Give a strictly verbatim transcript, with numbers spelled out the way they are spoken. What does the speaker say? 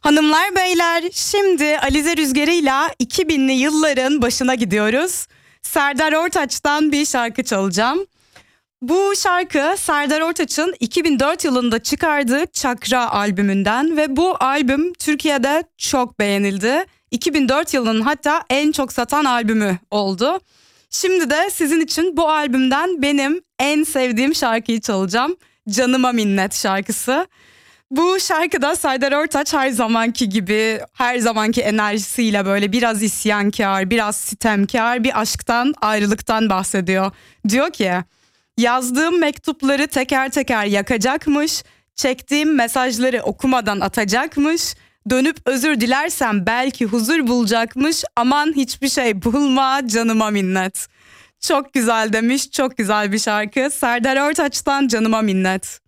Hanımlar beyler, şimdi Alize Rüzgarı'yla iki binli yılların başına gidiyoruz. Serdar Ortaç'tan bir şarkı çalacağım. Bu şarkı Serdar Ortaç'ın iki bin dört yılında çıkardığı Çakra albümünden ve bu albüm Türkiye'de çok beğenildi. iki bin dört yılının hatta en çok satan albümü oldu. Şimdi de sizin için bu albümden benim en sevdiğim şarkıyı çalacağım. Canıma Minnet şarkısı. Bu şarkıda Serdar Ortaç her zamanki gibi, her zamanki enerjisiyle böyle biraz isyankar, biraz sitemkar bir aşktan, ayrılıktan bahsediyor. Diyor ki, yazdığım mektupları teker teker yakacakmış, çektiğim mesajları okumadan atacakmış, dönüp özür dilersem belki huzur bulacakmış, aman hiçbir şey bulma canıma minnet. Çok güzel demiş, çok güzel bir şarkı. Serdar Ortaç'tan Canıma Minnet.